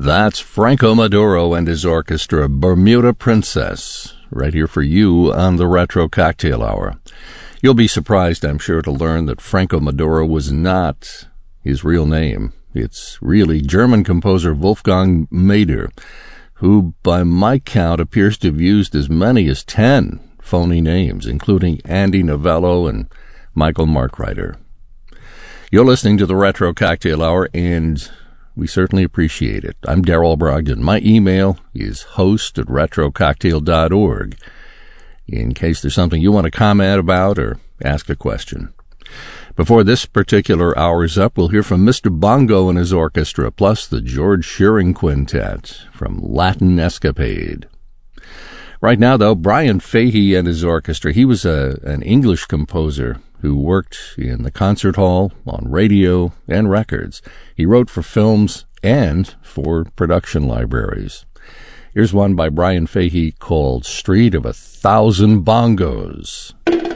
That's Franco Maduro and his orchestra, Bermuda Princess, right here for you on the Retro Cocktail Hour. You'll be surprised, I'm sure, to learn that Franco Maduro was not his real name. It's really German composer Wolfgang Mader, who, by my count, appears to have used as many as 10 phony names, including Andy Novello and Michael Markreiter. You're listening to the Retro Cocktail Hour, and we certainly appreciate it. I'm Darrell Brogdon. My email is host@retrococktail.org in case there's something you want to comment about or ask a question. Before this particular hour is up, we'll hear from Mr. Bongo and his orchestra, plus the George Shearing Quintet from Latin Escapade. Right now, though, Brian Fahey and his orchestra. He was an English composer who worked in the concert hall, on radio, and records. He wrote for films and for production libraries. Here's one by Brian Fahey called Street of 1,000 Bongos.